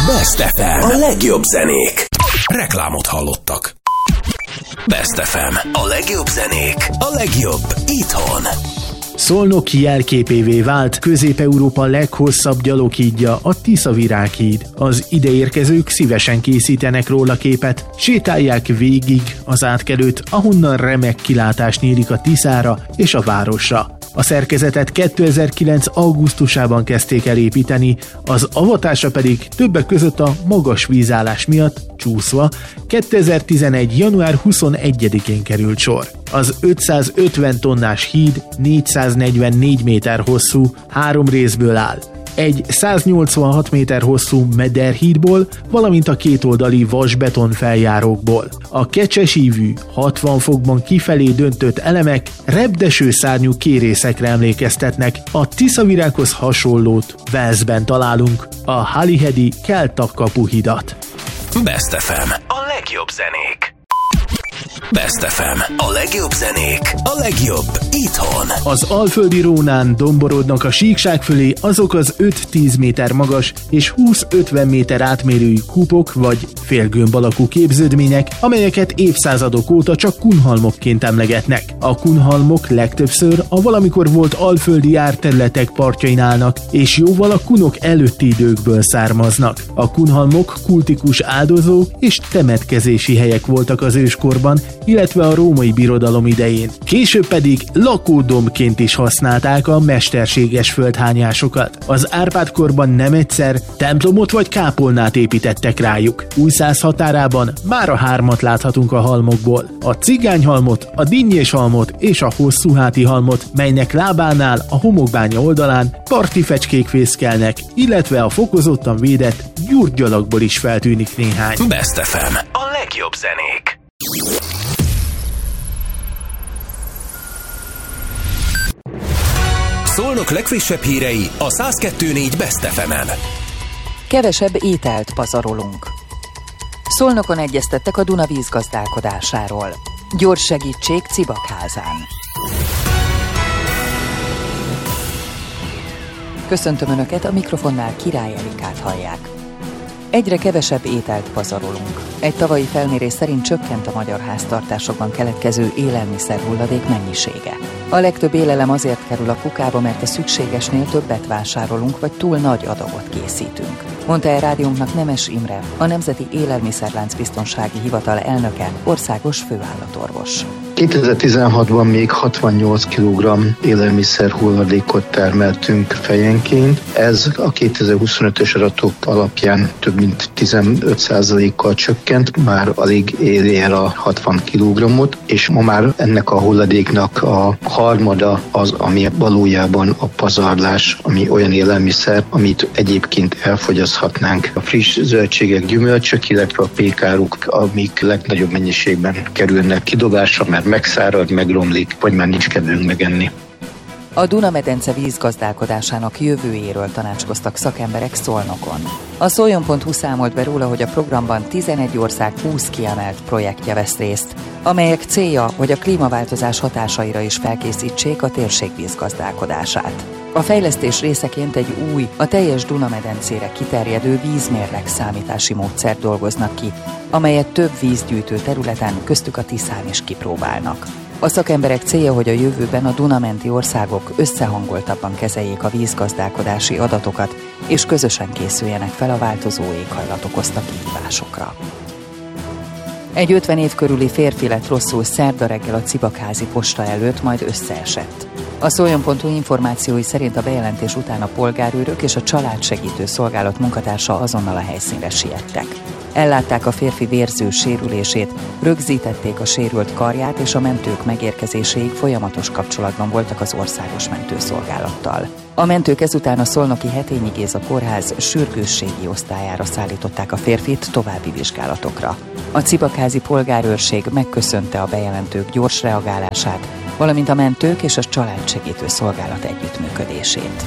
Best FM. A legjobb zenék. Reklámot hallottak. Best FM. A legjobb zenék. A legjobb itthon. Szolnok jelképévé vált Közép-Európa leghosszabb gyaloghídja, a Tisza-virághíd. Az ideérkezők szívesen készítenek róla képet, sétálják végig az átkelőt, ahonnan remek kilátás nyílik a Tiszára és a városra. A szerkezetet 2009. augusztusában kezdték el építeni, az avatása pedig többek között a magas vízállás miatt csúszva 2011. január 21-én került sor. Az 550 tonnás híd 444 méter hosszú, 3 részből áll. Egy 186 méter hosszú mederhídból, valamint a kétoldali vasbeton feljárókból. A kecsesívű, 60 fokban kifelé döntött elemek repdeső szárnyú kérészekre emlékeztetnek. A Tiszavirághoz hasonlót Walesben találunk, a Holyheadi Kelta-kapuhidat. Best FM. A legjobb zenék. Best FM. A legjobb zenék. A legjobb itthon. Az Alföldi Rónán domborodnak a síkság fölé azok az 5-10 méter magas és 20-50 méter átmérőjű kúpok vagy félgömb alakú képződmények, amelyeket évszázadok óta csak kunhalmokként emlegetnek. A kunhalmok legtöbbször a valamikor volt alföldi árterületek partjain állnak, és jóval a kunok előtti időkből származnak. A kunhalmok kultikus áldozó és temetkezési helyek voltak az őskorban, illetve a római birodalom idején. Később pedig lakódombként is használták a mesterséges földhányásokat. Az Árpád-korban nem egyszer templomot vagy kápolnát építettek rájuk. Újszász határában már a 3-at láthatunk a halmokból. A cigányhalmot, a dinnyéshalmot és a hosszúháti halmot, melynek lábánál a homokbánya oldalán parti fecskék fészkelnek, illetve a fokozottan védett gyurgyalakból is feltűnik néhány. Best FM. A legjobb zenék. Szolnok legfrissebb hírei a 102.4 Best FM-en. Kevesebb ételt pazarolunk. Szolnokon egyeztettek a Duna vízgazdálkodásáról. Gyors segítség Cibakházán. Köszöntöm Önöket, a mikrofonnál Király Erikát hallják. Egyre kevesebb ételt pazarolunk. Egy tavalyi felmérés szerint csökkent a magyar háztartásokban keletkező élelmiszerhulladék mennyisége. A legtöbb élelem azért kerül a kukába, mert a szükségesnél többet vásárolunk, vagy túl nagy adagot készítünk. Mondta el rádiónknak Nemes Imre, a Nemzeti Élelmiszerláncbiztonsági Hivatal elnöke, országos főállatorvos. 2016-ban még 68 kg élelmiszer hulladékot termeltünk fejenként. Ez a 2025-ös adatok alapján több mint 15%-kal csökkent, már alig éri el a 60 kg-ot, és ma már ennek a hulladéknak a harmada az, ami valójában a pazarlás, ami olyan élelmiszer, amit egyébként elfogyaszthatnánk. A friss zöldségek, gyümölcsök, illetve a pékáruk, amik legnagyobb mennyiségben kerülnek kidobásra, mert megszárad, megromlik, vagy már nincs kedvünk megenni. A Duna-medence vízgazdálkodásának jövőjéről tanácskoztak szakemberek Szolnokon. A Szoljon.hu számolt be róla, hogy a programban 11 ország 20 kiemelt projektje vesz részt, amelyek célja, hogy a klímaváltozás hatásaira is felkészítsék a térség vízgazdálkodását. A fejlesztés részeként egy új, a teljes Duna-medencére kiterjedő vízmérleg számítási módszert dolgoznak ki, amelyet több vízgyűjtő területen, köztük a Tiszán is kipróbálnak. A szakemberek célja, hogy a jövőben a Duna-menti országok összehangoltabban kezeljék a vízgazdálkodási adatokat, és közösen készüljenek fel a változó éghajlat okozta kihívásokra. Egy 50 év körüli férfi lett rosszul szerda reggel a Cibakházi posta előtt, majd összeesett. A Szoljon.hu információi szerint a bejelentés után a polgárőrök és a családsegítő szolgálat munkatársa azonnal a helyszínre siettek. Ellátták a férfi vérző sérülését, rögzítették a sérült karját, és a mentők megérkezéséig folyamatos kapcsolatban voltak az országos mentőszolgálattal. A mentők ezután a szolnoki Hetényi Géza kórház sürgősségi osztályára szállították a férfit további vizsgálatokra. A cibakházi polgárőrség megköszönte a bejelentők gyors reagálását, valamint a mentők és a családsegítő szolgálat együttműködését.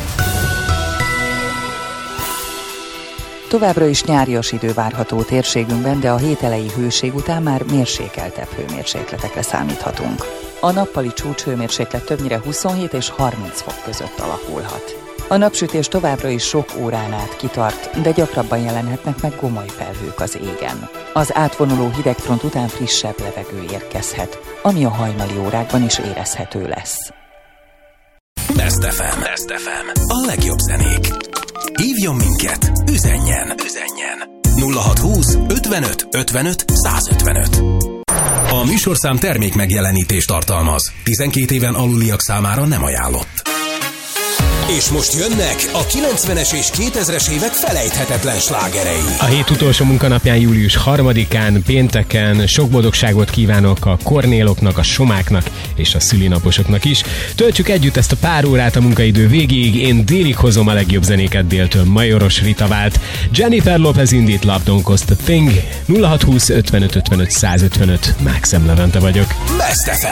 Továbbra is nyárias idő várható térségünkben, de a hét eleji hőség után már mérsékeltebb hőmérsékletekre számíthatunk. A nappali csúcshőmérséklet többnyire 27 és 30 fok között alakulhat. A napsütés továbbra is sok órán át kitart, de gyakrabban jelenhetnek meg gomoly felhők az égen. Az átvonuló hidegfront után frissebb levegő érkezhet, ami a hajnali órákban is érezhető lesz. Best FM. A legjobb zenék. Hívjon minket, üzenjen. 0620 55 55 155. A műsorszám termék megjelenítést tartalmaz. 12 éven aluliak számára nem ajánlott. És most jönnek a 90-es és 2000-es évek felejthetetlen slágerei. A hét utolsó munkanapján, július 3-án, pénteken sok boldogságot kívánok a kornéloknak, a somáknak és a szülinaposoknak is. Töltsük együtt ezt a pár órát a munkaidő végéig. Én délig hozom a legjobb zenéket, déltől Majoros Rita vált. Jennifer Lopez indít Love Don't Cost a Thing. 0620 55 55 155. Mákszem Levente vagyok. Best FM.